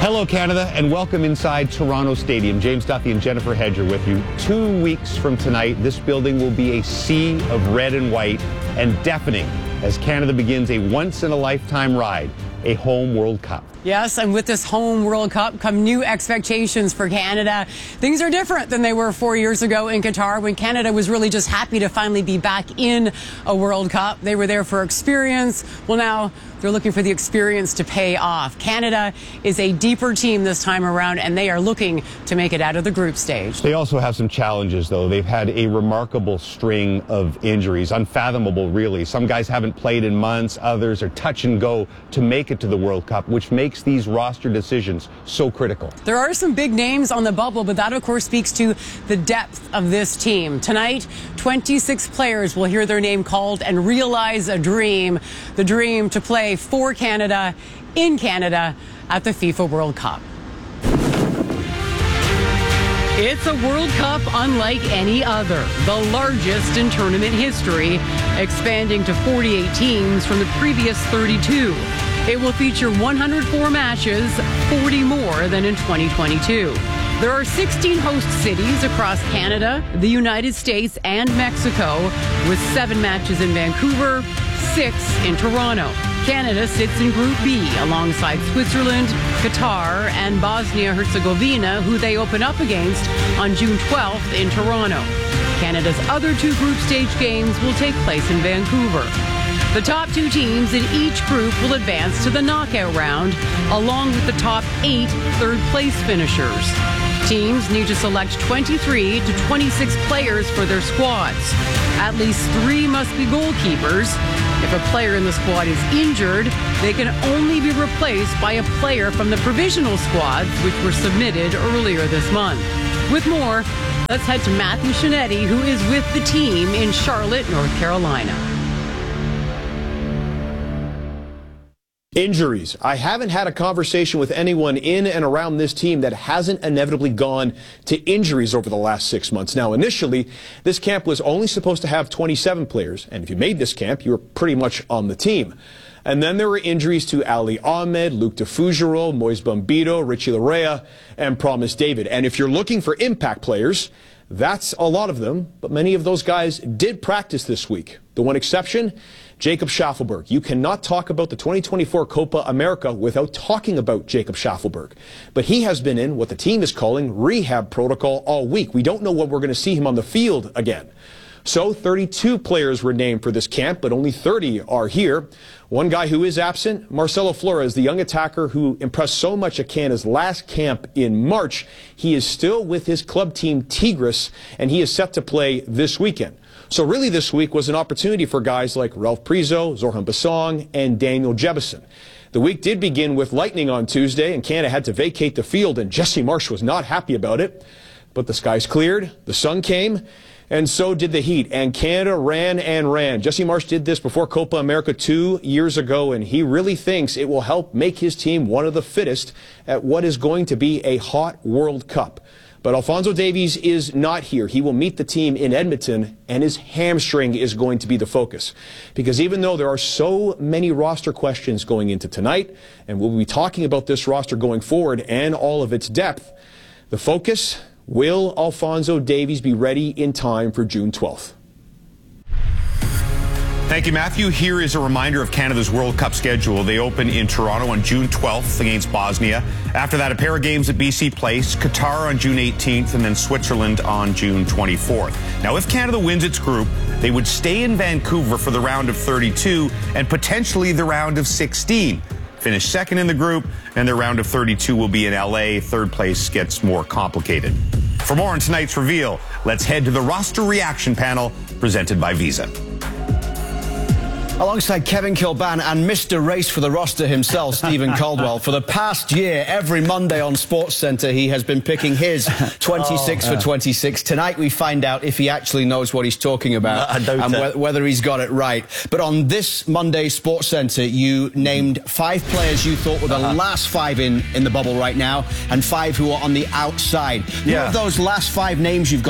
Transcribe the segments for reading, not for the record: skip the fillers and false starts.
Hello, Canada, and welcome inside Toronto Stadium. James Duffy and Jennifer Hedger with you. 2 weeks from tonight, this building will be a sea of red and white and deafening as Canada begins a once-in-a-lifetime ride, a home World Cup. Yes, and with this home World Cup come new expectations for Canada. Things are different than they were 4 years ago in Qatar when Canada was really just happy to finally be back in a World Cup. They were there for experience. Well, now they're looking for the experience to pay off. Canada is a deeper team this time around, and they are looking to make it out of the group stage. They also have some challenges, though. They've had a remarkable string of injuries, unfathomable, really. Some guys haven't played in months. Others are touch and go to make it to the World Cup, which makes these roster decisions so critical. There are some big names on the bubble, but that, of course, speaks to the depth of this team. Tonight, 26 players will hear their name called and realize a dream, the dream to play for Canada, in Canada, at the FIFA World Cup. It's a World Cup unlike any other, the largest in tournament history, expanding to 48 teams from the previous 32. It will feature 104 matches, 40 more than in 2022. There are 16 host cities across Canada, the United States, and Mexico, with 7 matches in Vancouver, 6 in Toronto. Canada sits in Group B alongside Switzerland, Qatar, and Bosnia-Herzegovina, who they open up against on June 12th in Toronto. Canada's other 2 group stage games will take place in Vancouver. The top 2 teams in each group will advance to the knockout round, along with the top 8 third-place finishers. Teams need to select 23 to 26 players for their squads. At least 3 must be goalkeepers. If a player in the squad is injured, they can only be replaced by a player from the provisional squads, which were submitted earlier this month. With more, let's head to Matthew Shinetti, who is with the team in Charlotte, North Carolina. Injuries. I haven't had a conversation with anyone in and around this team that hasn't inevitably gone to injuries over the last 6 months. Now, initially, this camp was only supposed to have 27 players, and if you made this camp, you were pretty much on the team. And then there were injuries to Ali Ahmed, Luke DeFugero, Moise Bombito, Richie Larea, and Promise David. And if you're looking for impact players, that's a lot of them, but many of those guys did practice this week. The one exception, Jacob Schaffelberg. You cannot talk about the 2024 Copa America without talking about Jacob Schaffelberg. But he has been in what the team is calling rehab protocol all week. We don't know when we're going to see him on the field again. So 32 players were named for this camp, but only 30 are here. One guy who is absent, Marcelo Flores, the young attacker who impressed so much at Canada's last camp in March. He is still with his club team Tigres, and he is set to play this weekend. So really this week was an opportunity for guys like Ralph Prizo, Zorhan Basong, and Daniel Jebison. The week did begin with lightning on Tuesday, and Canada had to vacate the field, and Jesse Marsch was not happy about it. But the skies cleared, the sun came, and so did the heat, and Canada ran and ran. Jesse Marsch did this before Copa America 2 years ago, and he really thinks it will help make his team one of the fittest at what is going to be a hot World Cup. But Alphonso Davies is not here. He will meet the team in Edmonton, and his hamstring is going to be the focus. Because even though there are so many roster questions going into tonight, and we'll be talking about this roster going forward and all of its depth, the focus, will Alphonso Davies be ready in time for June 12th? Thank you, Matthew. Here is a reminder of Canada's World Cup schedule. They open in Toronto on June 12th against Bosnia. After that, a pair of games at BC Place, Qatar on June 18th, and then Switzerland on June 24th. Now, if Canada wins its group, they would stay in Vancouver for the round of 32 and potentially the round of 16. Finish second in the group, and their round of 32 will be in LA. Third place gets more complicated. For more on tonight's reveal, let's head to the roster reaction panel presented by Visa. Alongside Kevin Kilban and Mr. Race for the roster himself, Stephen Caldwell. For the past year, every Monday on SportsCenter, he has been picking his 26 for 26. Tonight, we find out if he actually knows what he's talking about and whether he's got it right. But on this Monday SportsCenter, you named 5 players you thought were the last 5 in the bubble right now and 5 who are on the outside. Who of those last 5 names you've got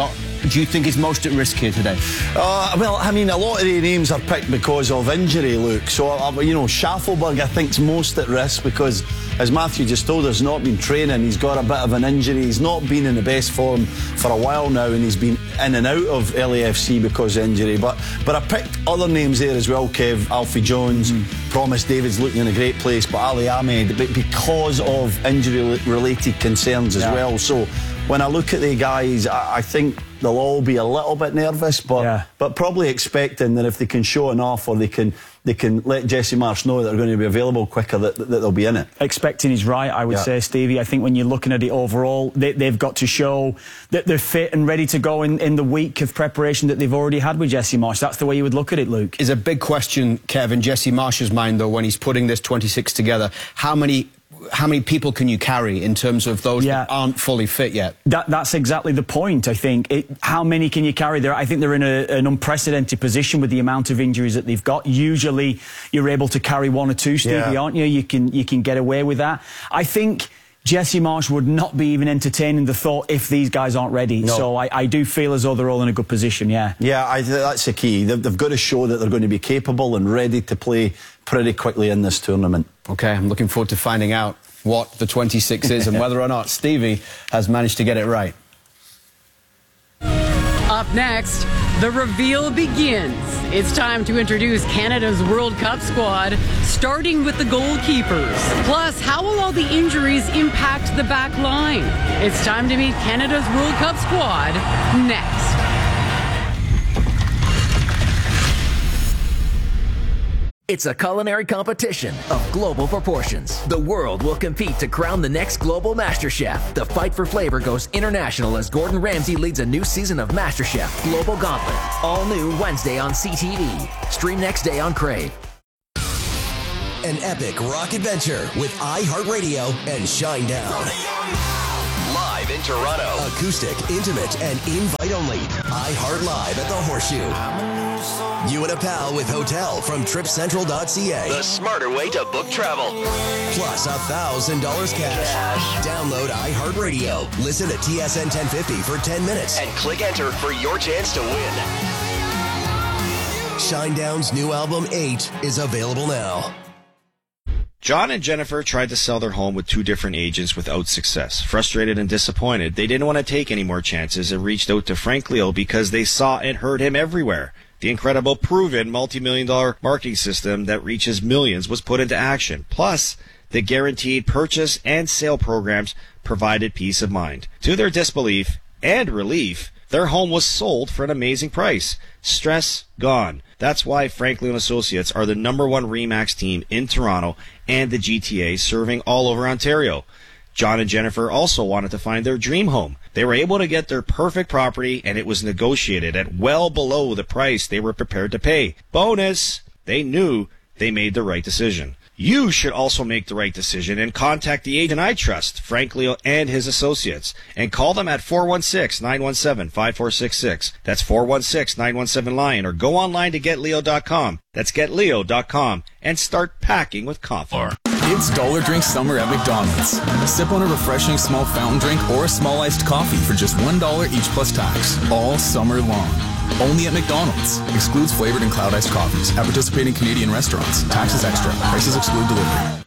do you think is most at risk here today? Well, I mean, a lot of the names are picked because of injury, Luke. So, you know, Schaffelberg, I think, is most at risk because, as Matthew just told us, not been training. He's got a bit of an injury. He's not been in the best form for a while now, and he's been in and out of LAFC because of injury. But I picked other names there as well, Kev. Alfie Jones, Promise David's looking in a great place, but Ali Ahmed, because of injury-related concerns as well. So when I look at the guys, I think they'll all be a little bit nervous, but probably expecting that if they can show enough, or they can let Jesse Marsch know that they're going to be available quicker, that they'll be in it. Expecting is right, I would say, Stevie. I think when you're looking at it overall, they've got to show that they're fit and ready to go in the week of preparation that they've already had with Jesse Marsch. That's the way you would look at it, Luke. Is a big question, Kevin, Jesse Marsch's mind, though, when he's putting this 26 together. How many people can you carry in terms of those that aren't fully fit yet? That's exactly the point, I think. How many can you carry there? I think they're in an unprecedented position with the amount of injuries that they've got. Usually you're able to carry one or two, Stevie, aren't you? You can get away with that. I think Jesse Marsch would not be even entertaining the thought if these guys aren't ready. No. So I do feel as though they're all in a good position, Yeah, that's the key. They've got to show that they're going to be capable and ready to play pretty quickly in this tournament. OK, I'm looking forward to finding out what the 26 is and whether or not Stevie has managed to get it right. Up next, the reveal begins. It's time to introduce Canada's World Cup squad, starting with the goalkeepers. Plus, how will all the injuries impact the back line? It's time to meet Canada's World Cup squad next. It's a culinary competition of global proportions. The world will compete to crown the next global MasterChef. The fight for flavor goes international as Gordon Ramsay leads a new season of MasterChef Global Gauntlet. All new Wednesday on CTV. Stream next day on Crave. An epic rock adventure with iHeartRadio and Shinedown. Live in Toronto. Acoustic, intimate, and invite only. iHeart Live at the Horseshoe. You and a pal with hotel from tripcentral.ca. The smarter way to book travel. Plus $1,000 cash. Download iHeartRadio. Listen to TSN 1050 for 10 minutes. And click enter for your chance to win. Shinedown's new album, 8, is available now. John and Jennifer tried to sell their home with 2 different agents without success. Frustrated and disappointed, they didn't want to take any more chances and reached out to Frank Leo because they saw and heard him everywhere. The incredible, proven, multi-million-dollar marketing system that reaches millions was put into action. Plus, the guaranteed purchase and sale programs provided peace of mind. To their disbelief and relief, their home was sold for an amazing price. Stress gone. That's why Frank Leo & Associates are the #1 RE/MAX team in Toronto and the GTA, serving all over Ontario. John and Jennifer also wanted to find their dream home. They were able to get their perfect property, and it was negotiated at well below the price they were prepared to pay. Bonus! They knew they made the right decision. You should also make the right decision and contact the agent I trust, Frank Leo and his associates, and call them at 416-917-5466. That's 416-917-LION, or go online to getleo.com. That's getleo.com, and start packing with confidence. It's Dollar Drink Summer at McDonald's. Sip on a refreshing small fountain drink or a small iced coffee for just $1 each plus tax, all summer long. Only at McDonald's. Excludes flavored and cloud iced coffees at participating Canadian restaurants. Taxes extra. Prices exclude delivery.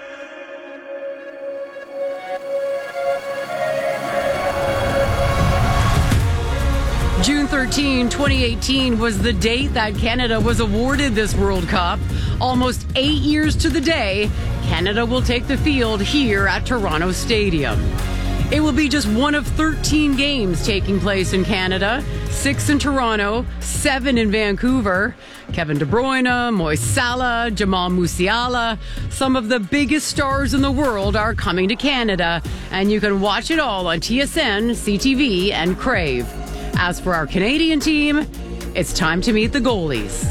June 13, 2018 was the date that Canada was awarded this World Cup. Almost 8 years to the day, Canada will take the field here at Toronto Stadium. It will be just one of 13 games taking place in Canada, 6 in Toronto, 7 in Vancouver. Kevin De Bruyne, Moise Salah, Jamal Musiala, some of the biggest stars in the world are coming to Canada, and you can watch it all on TSN, CTV, and Crave. As for our Canadian team, it's time to meet the goalies.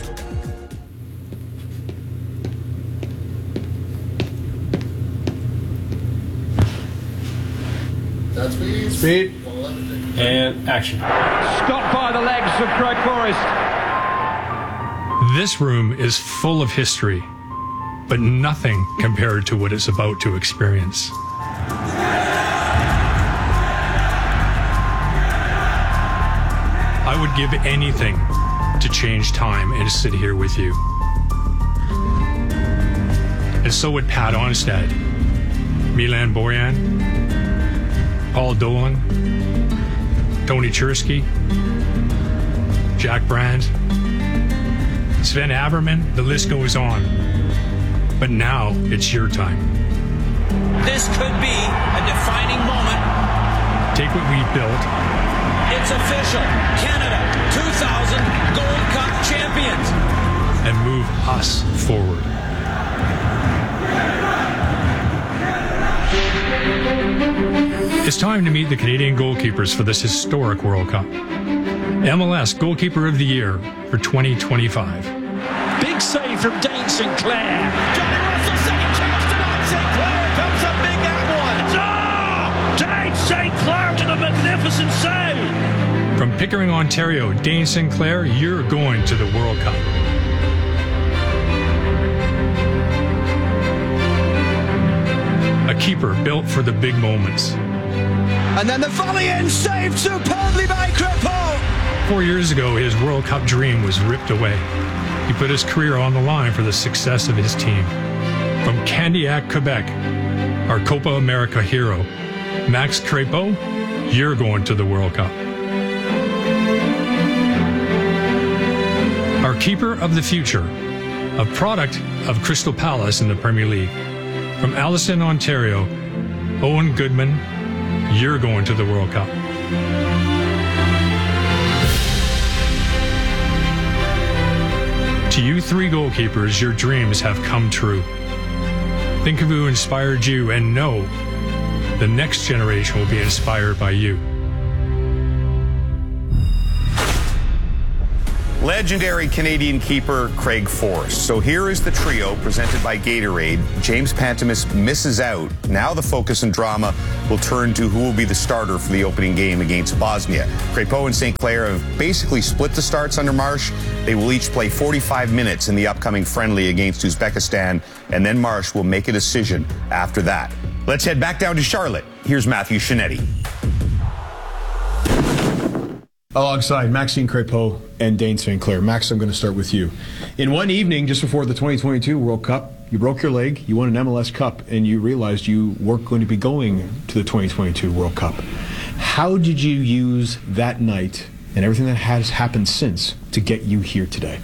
Speed. And action. Stopped by the legs of Craig Forrest. This room is full of history, but nothing compared to what it's about to experience. I would give anything to change time and to sit here with you. And so would Pat Onstad, Milan Borjan, Paul Dolan, Tony Chersky, Jack Brand, Sven Averman, the list goes on. But now it's your time. This could be a defining moment. Take what we've built. It's official. Canada, 2000 Gold Cup champions. And move us forward. It's time to meet the Canadian goalkeepers for this historic World Cup. MLS Goalkeeper of the Year for 2025. Big save from Dane Sinclair. Johnny Russell, second chance tonight. Sinclair comes a big at one. Oh! Dane Sinclair to the magnificent save. From Pickering, Ontario, Dane Sinclair, you're going to the World Cup. A keeper built for the big moments. And then the volley-in saved superbly by Crépeau. 4 years ago, his World Cup dream was ripped away. He put his career on the line for the success of his team. From Candiac, Quebec, our Copa America hero, Max Crépeau, you're going to the World Cup. Our keeper of the future, a product of Crystal Palace in the Premier League. From Alliston, Ontario, Owen Goodman, you're going to the World Cup. To you three goalkeepers, your dreams have come true. Think of who inspired you and know the next generation will be inspired by you. Legendary Canadian keeper Craig Forrest. So here is the trio presented by Gatorade. James Pantemis misses out. Now the focus and drama will turn to who will be the starter for the opening game against Bosnia. Crépeau and St. Clair have basically split the starts under Marsh. They will each play 45 minutes in the upcoming friendly against Uzbekistan, and then Marsh will make a decision after that. Let's head back down to Charlotte. Here's Matthew Shinetti. Alongside Maxime Crépeau and Dane Sinclair. Max, I'm going to start with you. In one evening, just before the 2022 World Cup, you broke your leg, you won an MLS Cup, and you realized you weren't going to be going to the 2022 World Cup. How did you use that night and everything that has happened since to get you here today?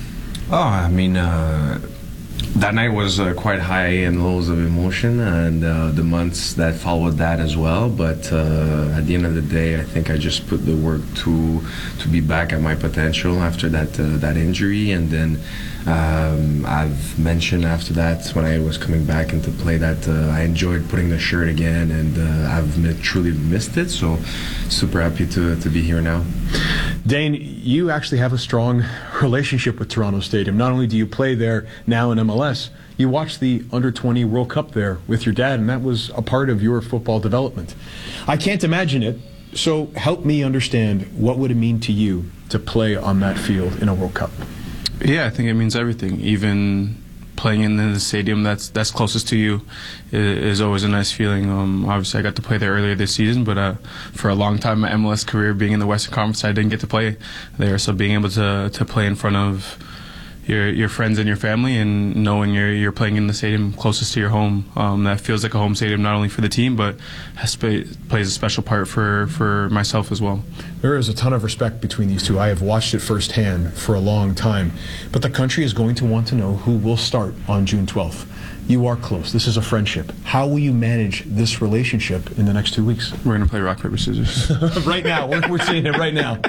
That night was quite high and lows of emotion, and the months that followed that as well. But at the end of the day, I think I just put the work to be back at my potential after that injury. And then I've mentioned after that, when I was coming back into play, that I enjoyed putting the shirt again, and I've truly missed it. So super happy to be here now. Dane, you actually have a strong relationship with Toronto Stadium. Not only do you play there now in MLS, you watched the Under-20 World Cup there with your dad, and that was a part of your football development. I can't imagine it, so help me understand, what would it mean to you to play on that field in a World Cup? Yeah, I think it means everything. Even playing in the stadium that's closest to you is always a nice feeling. Obviously, I got to play there earlier this season, but for a long time, my MLS career, being in the Western Conference, I didn't get to play there. So being able to play in front of your friends and your family, and knowing you're playing in the stadium closest to your home, that feels like a home stadium, not only for the team, but plays a special part for myself as well. There is a ton of respect between these two. I have watched it firsthand for a long time, but the country is going to want to know who will start on June 12th. You are close. This is a friendship. How will you manage this relationship in the next 2 weeks? We're going to play rock, paper, scissors. Right now. We're seeing it right now.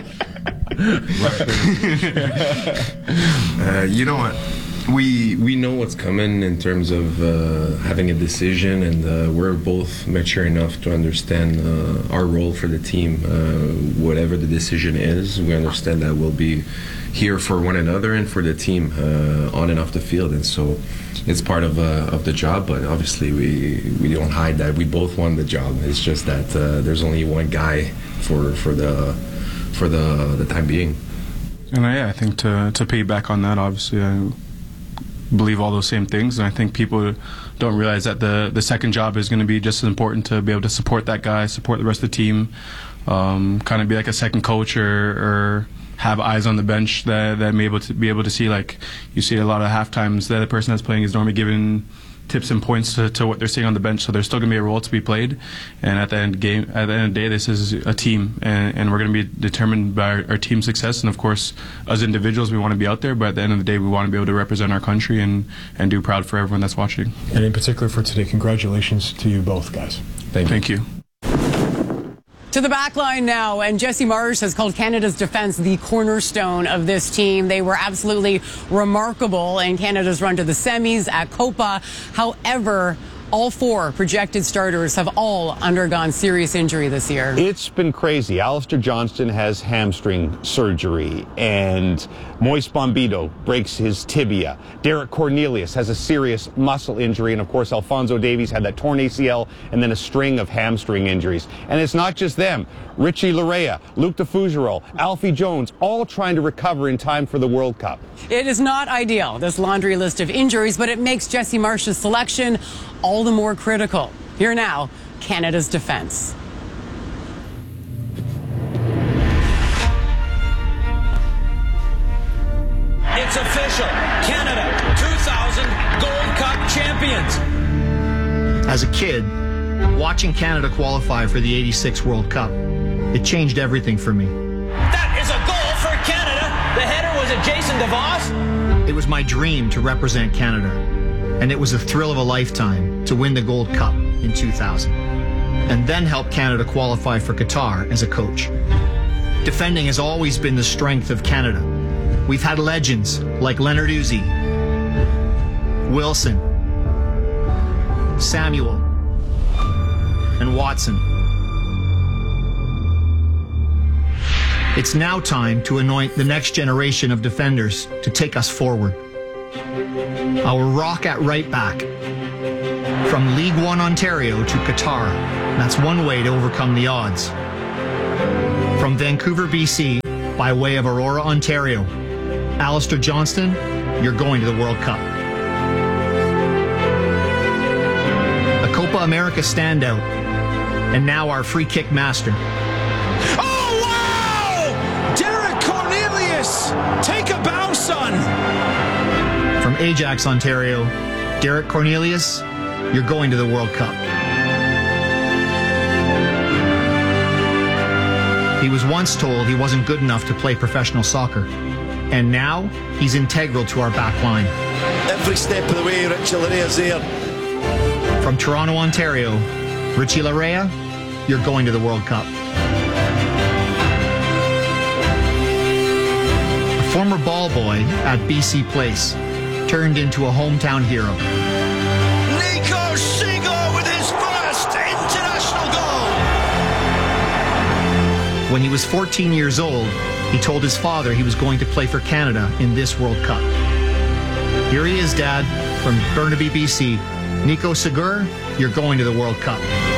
You know what? We know what's coming in terms of having a decision, and we're both mature enough to understand our role for the team. Whatever the decision is, we understand that we'll be here for one another and for the team on and off the field, and so it's part of the job. But obviously, we don't hide that we both won the job. It's just that there's only one guy for the time being. And I think to piggyback on that, obviously, I believe all those same things, and I think people don't realize that the second job is going to be just as important, to be able to support that guy, support the rest of the team, kind of be like a second coach or have eyes on the bench that may be able to see. Like you see a lot of halftimes, the other person that's playing is normally given tips and points to what they're seeing on the bench. So there's still going to be a role to be played. And at the end of the day, this is a team, and we're going to be determined by our team success. And of course, as individuals, we want to be out there. But at the end of the day, we want to be able to represent our country and do proud for everyone that's watching. And in particular for today, congratulations to you both, guys. Thank you. To the back line now, and Jesse Marsch has called Canada's defense the cornerstone of this team. They were absolutely remarkable in Canada's run to the semis at Copa. However, all four projected starters have all undergone serious injury this year. It's been crazy. Alistair Johnston has hamstring surgery, and Moise Bombito breaks his tibia. Derek Cornelius has a serious muscle injury, and of course Alphonso Davies had that torn ACL and then a string of hamstring injuries. And it's not just them. Richie Laryea, Luc de Fougerolles, Alfie Jones, all trying to recover in time for the World Cup. It is not ideal, this laundry list of injuries, but it makes Jesse Marsch's selection all the more critical. Here now, Canada's defense. It's official. Canada, 2000 Gold Cup champions. As a kid, watching Canada qualify for the '86 World Cup, it changed everything for me. That is a goal for Canada. The header was a Jason DeVos. It was my dream to represent Canada, and it was a thrill of a lifetime to win the Gold Cup in 2000, and then help Canada qualify for Qatar as a coach. Defending has always been the strength of Canada. We've had legends like Leonard Uzi, Wilson, Samuel, and Watson. It's now time to anoint the next generation of defenders to take us forward. Our rock at right back. From League One Ontario to Qatar, that's one way to overcome the odds. From Vancouver, BC, by way of Aurora, Ontario, Alistair Johnston, you're going to the World Cup. A Copa America standout, and now our free kick master. Oh, wow! Derek Cornelius! Take a bow, son! From Ajax, Ontario, Derek Cornelius, you're going to the World Cup. He was once told he wasn't good enough to play professional soccer. And now, he's integral to our back line. Every step of the way, Richie Laryea's there. From Toronto, Ontario, Richie Laryea, you're going to the World Cup. A former ball boy at BC Place turned into a hometown hero. Nico Seager with his first international goal! When he was 14 years old, he told his father he was going to play for Canada in this World Cup. Here he is, Dad, from Burnaby, BC. Nico Seager, you're going to the World Cup.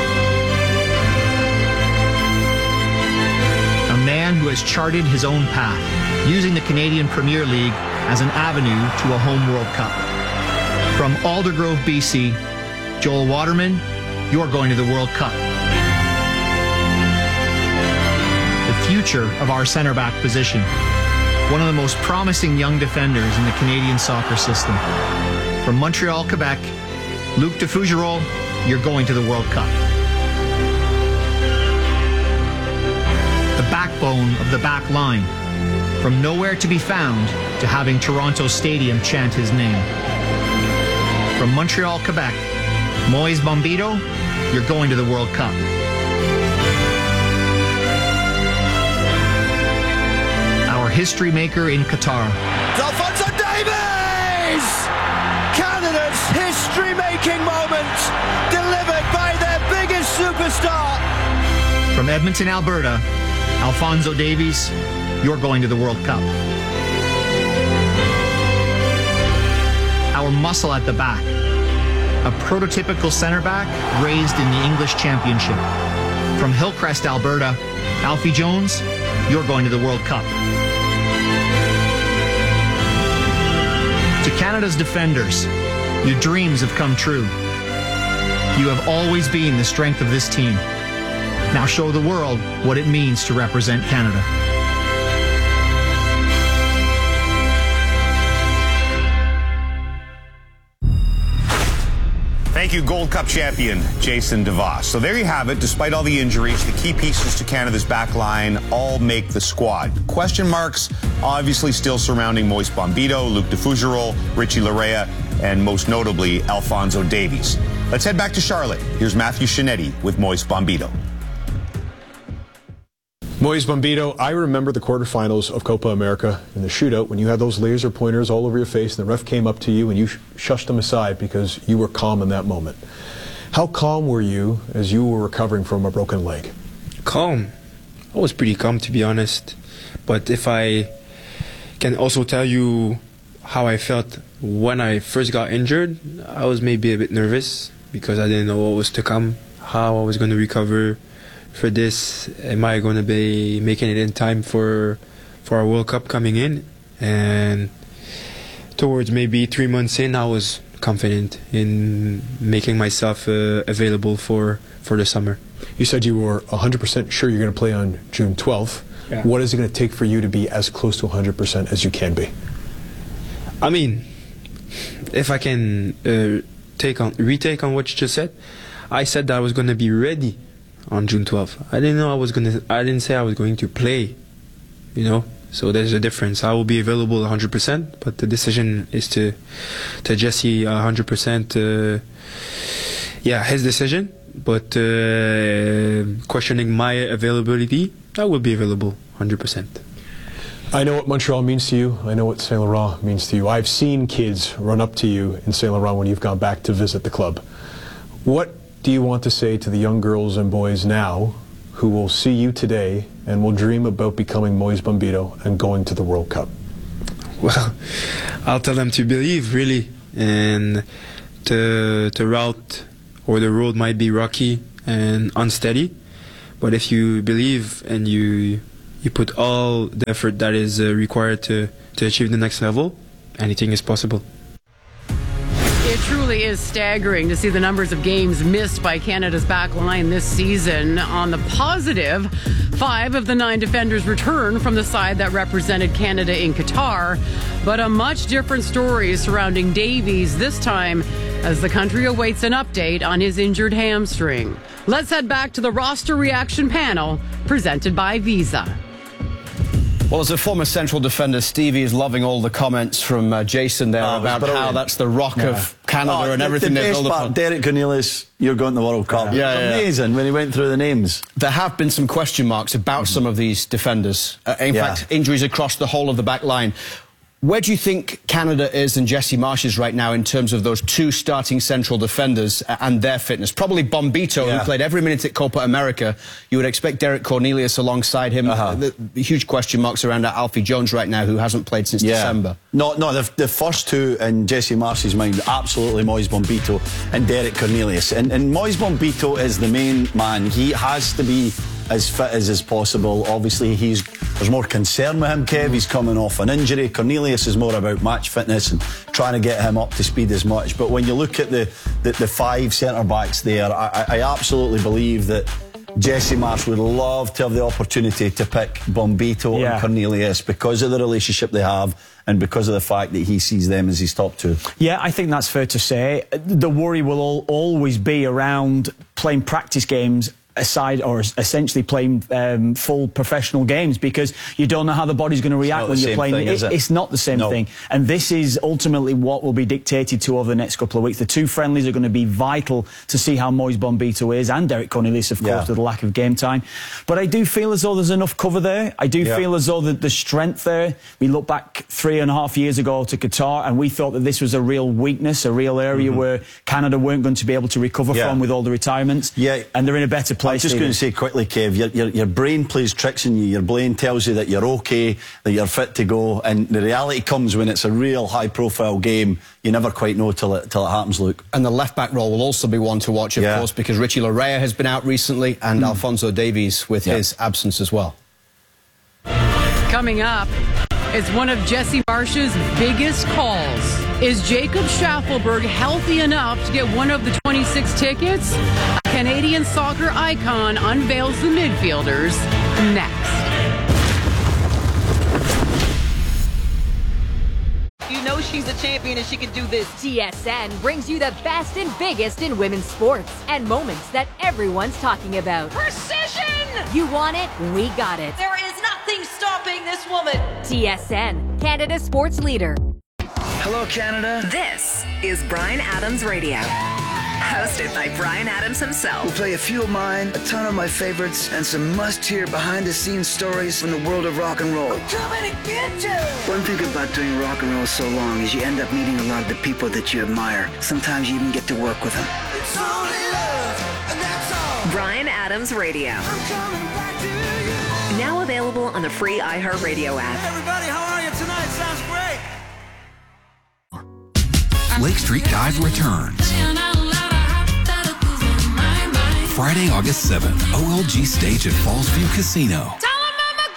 A man who has charted his own path, using the Canadian Premier League as an avenue to a home World Cup. From Aldergrove, BC, Joel Waterman, you're going to the World Cup. The future of our center back position, one of the most promising young defenders in the Canadian soccer system. From Montreal, Quebec, Luc de Fougerolles, you're going to the World Cup. The backbone of the back line, from nowhere to be found to having Toronto Stadium chant his name. From Montreal, Quebec, Moise Bombito, you're going to the World Cup. Our history maker in Qatar. Alphonso Davies! Canada's history-making moment, delivered by their biggest superstar. From Edmonton, Alberta, Alphonso Davies, you're going to the World Cup. Our muscle at the back, a prototypical center back raised in the English Championship. From Hillcrest, Alberta, Alfie Jones, you're going to the World Cup. To Canada's defenders, your dreams have come true. You have always been the strength of this team. Now show the world what it means to represent Canada. Thank you, Gold Cup champion Jason DeVos. So there you have it. Despite all the injuries, the key pieces to Canada's back line all make the squad. Question marks obviously still surrounding Moise Bombito, Luc de Fougerolles, Richie Laryea, and most notably, Alphonso Davies. Let's head back to Charlotte. Here's Matthew Shinetti with Moise Bombito. Moise Bombito, I remember the quarterfinals of Copa America in the shootout when you had those laser pointers all over your face and the ref came up to you and you shushed them aside because you were calm in that moment. How calm were you as you were recovering from a broken leg? Calm? I was pretty calm, to be honest. But if I can also tell you how I felt when I first got injured, I was maybe a bit nervous because I didn't know what was to come, how I was going to recover for this. Am I going to be making it in time for our World Cup coming in? And towards maybe 3 months in, I was confident in making myself available for the summer. You said you were 100% sure you're going to play on June 12th. Yeah. What is it going to take for you to be as close to 100% as you can be? I mean, if I can retake on what you just said, I said that I was going to be ready on June 12th. I didn't say I was going to play, you know. So there's a difference. I will be available 100%, but the decision is to Jesse 100%. His decision. But questioning my availability, I will be available 100%. I know what Montreal means to you. I know what Saint Laurent means to you. I've seen kids run up to you in Saint Laurent when you've gone back to visit the club. What do you want to say to the young girls and boys now who will see you today and will dream about becoming Moise Bombito and going to the World Cup? Well, I'll tell them to believe, really, and the route or the road might be rocky and unsteady, but if you believe and you put all the effort that is required to achieve the next level, anything is possible. It truly is staggering to see the numbers of games missed by Canada's back line this season. On the positive, 5 of the 9 defenders returned from the side that represented Canada in Qatar. But a much different story surrounding Davies this time as the country awaits an update on his injured hamstring. Let's head back to the roster reaction panel presented by Visa. Well, as a former central defender, Stevie is loving all the comments from Jason there about how that's the rock of Canada and everything they build upon. Derek Cornelius, you're going to the World Cup. Amazing when he went through the names. There have been some question marks about some of these defenders. In fact, injuries across the whole of the back line. Where do you think Canada is and Jesse Marsch is right now in terms of those 2 starting central defenders and their fitness? Probably Bombito, who played every minute at Copa America. You would expect Derek Cornelius alongside him. The huge question marks around Alfie Jones right now, who hasn't played since December. No, the first 2 in Jesse Marsch's mind, absolutely Moise Bombito and Derek Cornelius. And Moise Bombito is the main man. He has to be as fit as is possible. Obviously, there's more concern with him, Kev. He's coming off an injury. Cornelius is more about match fitness and trying to get him up to speed as much. But when you look at the 5 centre-backs there, I absolutely believe that Jesse Marsch would love to have the opportunity to pick Bombito and Cornelius because of the relationship they have and because of the fact that he sees them as his top 2. Yeah, I think that's fair to say. The worry will always be around playing practice games aside, or essentially playing full professional games, because you don't know how the body's going to react when you're playing. It's not the same thing. And this is ultimately what will be dictated to over the next couple of weeks. The 2 friendlies are going to be vital to see how Moise Bombito is, and Derek Cornelius, of course, with the lack of game time. But I do feel as though there's enough cover there. I do feel as though the strength there. We look back 3.5 years ago to Qatar, and we thought that this was a real weakness, a real area where Canada weren't going to be able to recover from with all the retirements. And they're in a better place. I'm just going to say quickly, Kev, your brain plays tricks on you. Your brain tells you that you're okay, that you're fit to go, and the reality comes when it's a real high-profile game. You never quite know till it happens, Luke. And the left-back role will also be one to watch, of course, because Richie Laryea has been out recently, and Alphonso Davies with his absence as well. Coming up, it's one of Jesse Marsch's biggest calls. Is Jacob Schaffelberg healthy enough to get one of the 26 tickets? A Canadian soccer icon unveils the midfielders next. You know she's a champion and she can do this. TSN brings you the best and biggest in women's sports and moments that everyone's talking about. Precision! You want it? We got it. There is nothing stopping this woman. TSN, Canada's sports leader. Hello, Canada. This is Bryan Adams Radio. Hosted by Bryan Adams himself. We'll play a few of mine, a ton of my favorites, and some must-hear behind-the-scenes stories from the world of rock and roll. I'm coming to get you! One thing about doing rock and roll so long is you end up meeting a lot of the people that you admire. Sometimes you even get to work with them. It's only love, and that's all. Bryan Adams Radio. I'm coming back to you. Now available on the free iHeartRadio app. Hey everybody, how are you tonight? Sounds great. Lake Street Dive returns. Friday, August 7th, OLG stage at Fallsview Casino.